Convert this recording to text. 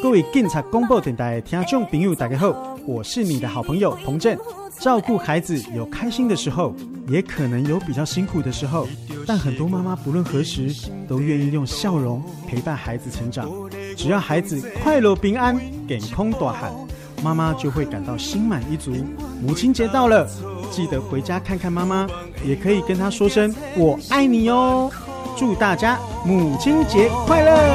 各位警察广播电台的听众朋友大家好，我是你的好朋友彭震。照顾孩子有开心的时候，也可能有比较辛苦的时候，但很多妈妈不论何时都愿意用笑容陪伴孩子成长。只要孩子快乐平安健康大汉，妈妈就会感到心满意足。母亲节到了，记得回家看看妈妈，也可以跟她说声我爱你哦。祝大家母亲节快乐！